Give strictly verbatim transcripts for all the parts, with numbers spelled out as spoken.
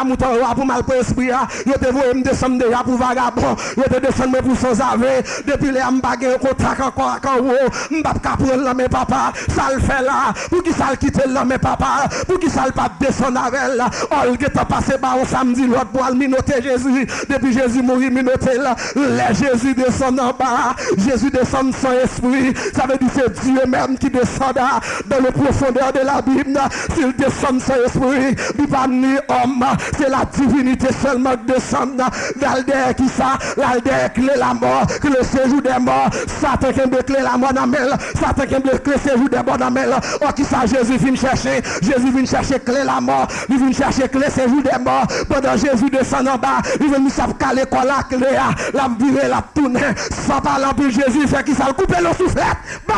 mouton pour mal pour esprit. Yo te voye me descendre déjà pour vagabond. Yo te descendre pour sans ave. Depuis les m'bagé contact encore en haut. M'pa ka prendre là mes papa. Ça le fait là. Pour qui ça le quitter là mes papa. Pour qui ça le pas descendre avec là. All get passé par un samedi l'autre pour al minoter Jésus. Depuis Jésus mourir minoter là. Les Jésus descend en bas. Jésus descend sans esprit. Ça veut dire c'est Dieu même qui descend dans le profondeur de la Bible. S'il descend sans esprit, il va ni homme. C'est la divinité seulement qui descend. L'aldère qui ça, l'aldère clé la mort, que le séjour des morts. Satan qui veut clé la mort dans mel. Satan qui veut clé le séjour des morts dans mel. Oh qui ça Jésus vient chercher. Jésus vient chercher clé la mort. Il vient chercher clé séjour des morts. Pendant Jésus descend en bas, il vient nous savoir caler quoi la clé. La virer, la tourner. Sans parler plus Jésus fait qui ça couper le soufflet. Bon.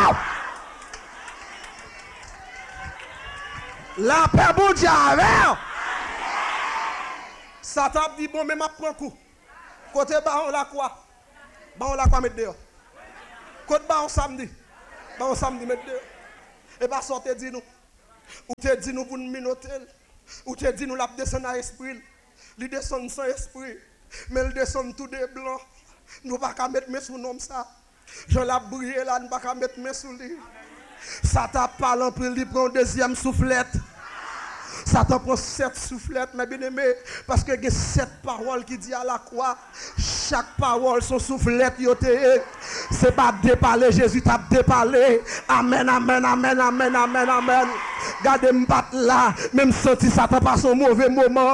La paix bon Dieu avec. Satan dit bon mais m'a prend coup. Côté bas on la quoi? Bah on la quoi mettre dehors. Côté bas on samedi. Bah on samedi mettre dehors. Et pas sortir dit nous. Ou te dit nous pour nous minoter. Ou te dit nous la descendre à esprit. Il descend sans esprit. Mais il descend tout des blancs. Nous pas qu'à mettre mes sous nom ça. Je l'ai brillé là, nous pas qu'à mettre mes sous lui. Satan parle en plus, il prend deuxième soufflette. Satan prend sept soufflettes, mes bien-aimés, parce que il y a sept paroles qui dit à la croix. Chaque parole, son soufflette, c'est pas déparler, Jésus t'a déparlé. Amen, amen, amen, amen, amen, amen. Gardez-moi là, même si Satan passe un mauvais moment.